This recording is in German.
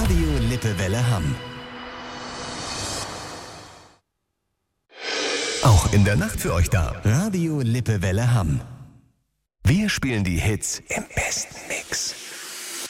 Radio Lippewelle Hamm. Auch in der Nacht für euch da. Radio Lippewelle Hamm. Wir spielen die Hits im besten Mix.